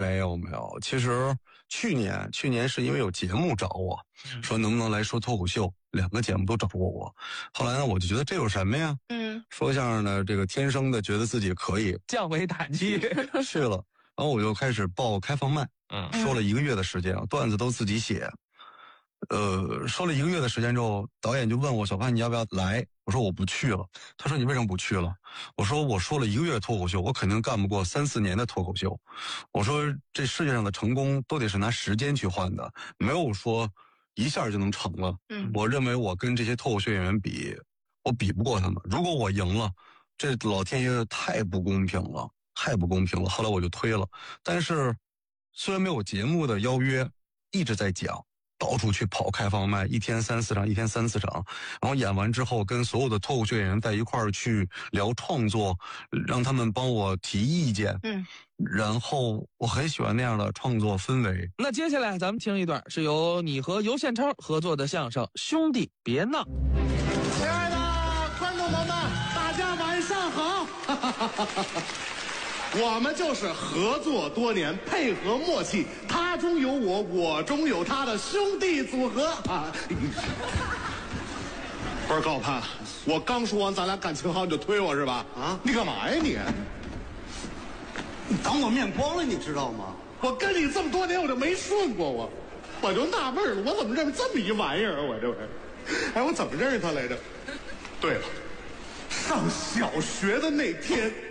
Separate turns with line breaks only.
没有。其实去年是因为有节目找我，说能不能来说脱口秀，2个节目都找过我。后来呢，我就觉得这有什么呀？说相声的这个天生的觉得自己可以，
降维打击
去了。然后我就开始报开放麦，说了1个月的时间，段子都自己写。说了1个月的时间之后，导演就问我，小潘你要不要来？我说我不去了。他说你为什么不去了？我说我说了1个月脱口秀，我肯定干不过3、4年的脱口秀。我说这世界上的成功都得是拿时间去换的，没有说一下就能成了。我认为我跟这些脱口秀演员比，我比不过他们。如果我赢了，这老天爷太不公平了，太不公平了。后来我就推了，但是虽然没有节目的邀约，一直在讲。到处去跑开放麦，1天3、4场，1天3、4场，然后演完之后跟所有的脱口秀演员在一块儿去聊创作，让他们帮我提意见。然后我很喜欢那样的创作氛围。
那接下来咱们听一段是由你和尤宪超合作的相声《兄弟别闹》。
亲爱的观众朋友们，大家晚上好。我们就是合作多年，配合默契，他中有我，我中有他的兄弟组合啊！不是高攀，我刚说完咱俩感情好你就推我是吧？啊，你干嘛呀你？
你当我面光了，你知道吗？
我跟你这么多年，我就没顺过我就纳闷了，我怎么认识这么一玩意儿啊？我这回，哎，我怎么认识他来着？对了，上小学的那天。